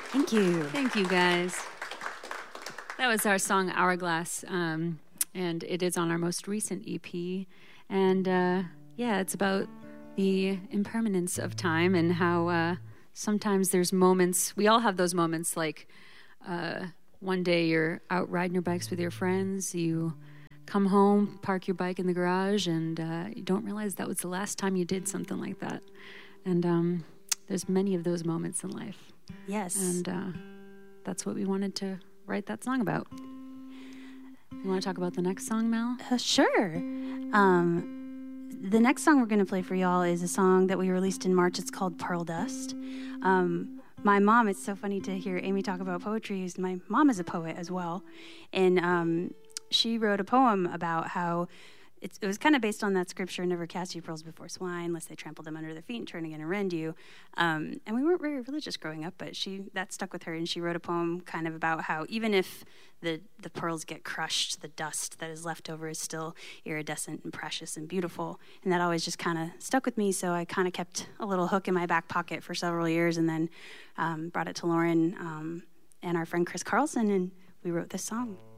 Thank you. Thank you, guys. That was our song Hourglass, and it is on our most recent EP. And it's about the impermanence of time and how sometimes there's moments, we all have those moments, like one day you're out riding your bikes with your friends, you come home, park your bike in the garage, and you don't realize that was the last time you did something like that. And there's many of those moments in life. Yes. And that's what we wanted to write that song about. You want to talk about the next song, Mel? Sure. The next song we're going to play for y'all is a song that we released in March. It's called Pearl Dust. My mom, it's so funny to hear Amy talk about poetry. My mom is a poet as well. And she wrote a poem about how it was kind of based on that scripture, never cast your pearls before swine, lest they trample them under their feet and turn again and rend you. And we weren't very religious growing up, but that stuck with her, and she wrote a poem kind of about how even if the pearls get crushed, the dust that is left over is still iridescent and precious and beautiful. And that always just kind of stuck with me, so I kind of kept a little hook in my back pocket for several years, and then brought it to Lauren and our friend Chris Carlson, and we wrote this song.